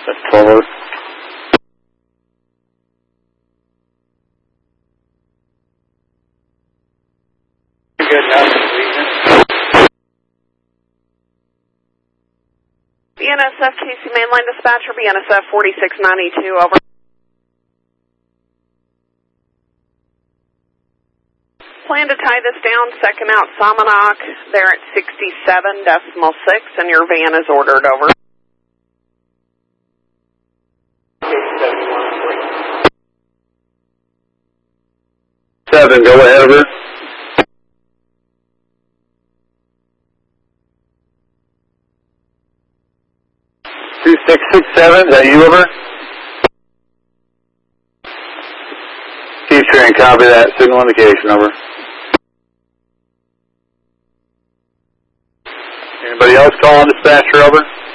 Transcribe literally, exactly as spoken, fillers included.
That's twelve over. Good enough. B N S F T C mainline dispatcher, B N S F forty-six ninety-two, over. Plan to tie this down, second out Salmonock. They're at sixty-seven decimal six, and your van is ordered, over. Seven, go ahead, over. Two six six seven, is that you, over? Keep train, copy that. Signal indication, over. Anybody else calling dispatcher, over?